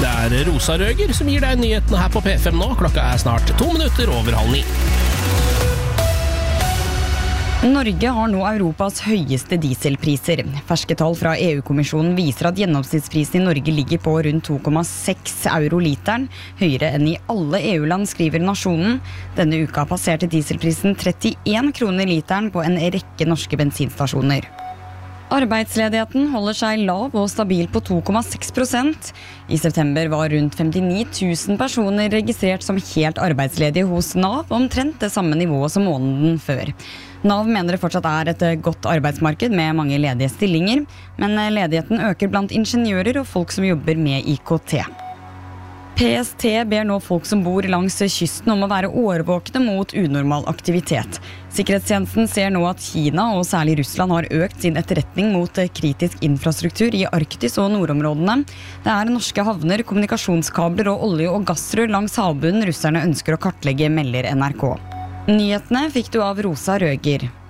Det Rosa Røger som gir deg nyhetene her på P5 nå. Klokka snart 2 minutter over 8:30. Norge har nå Europas høyeste dieselpriser. Ferske tall fra EU-kommisjonen viser at gjennomsnittsprisen i Norge ligger på rundt 2,6 euro literen, høyere enn i alle EU-land, skriver Nasjonen. Denne uka passerte dieselprisen 31 kroner literen på en rekke norske bensinstasjoner. Arbeidsledigheten holder seg lav og stabil på 2,6%. I september var rundt 59 000 personer registrert som helt arbeidsledige hos Nav, omtrent det samme nivået som måneden før. Nav mener det fortsatt et godt arbeidsmarked med mange ledige stillinger, men ledigheten øker blant ingeniører og folk som jobber med IKT. PST ber nå folk som bor langs kysten om å være årvåkne mot unormal aktivitet. Sikkerhetstjenesten ser nå at Kina og særlig Russland har økt sin etterretning mot kritisk infrastruktur i Arktis og nordområdene. Det norske havner, kommunikasjonskabler og olje- og gassrør langs havbunnen russerne ønsker å kartlegge, melder NRK. Nyhetene fikk du av Rosa Røger.